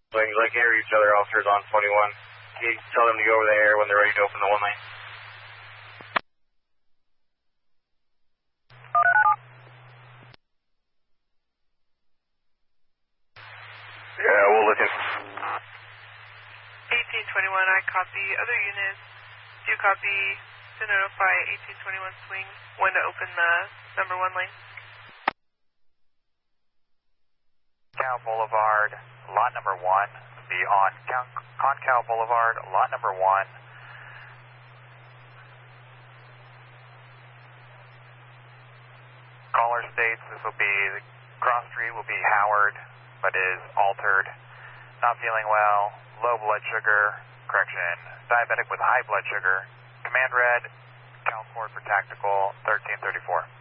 Like hear each other, officers on 21. Can you tell them to go over there when they're ready to open the 1 lane? Yeah, we'll look in. 1821, I copy. Other units, do you copy to notify 1821 swing when to open the number 1 lane? Cal Boulevard, lot number 1. Be on Concal Boulevard, lot number 1. Caller states this will be, the cross street will be Howard, but is altered. Not feeling well, low blood sugar, correction, diabetic with high blood sugar. Command red, Cal Ford for tactical, 1334.